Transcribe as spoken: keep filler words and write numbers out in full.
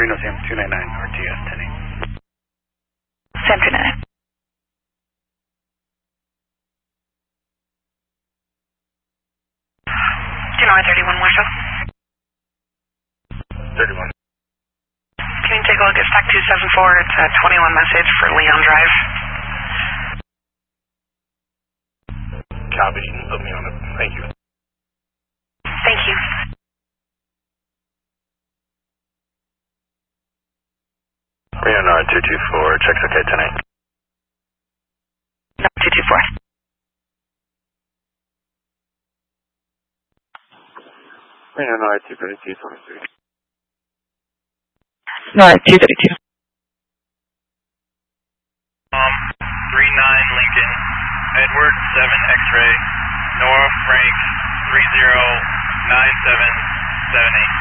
Reno Sam two nine nine R T S ten eight. Sam two nine nine. Genoa thirty-one Marshall. thirty-one. Can you take a look at stack two seven four? It's a twenty-one message for Leon Drive. Copy, put me on it. Thank you. Thank you. Reno nine two two four, checks okay ten eight. No, two two four. Reno nine two thirty-two, twenty-three. No, two thirty-two. Um, three nine Lincoln, Edward seven X-ray, Nora Frank three zero nine seven seven eight.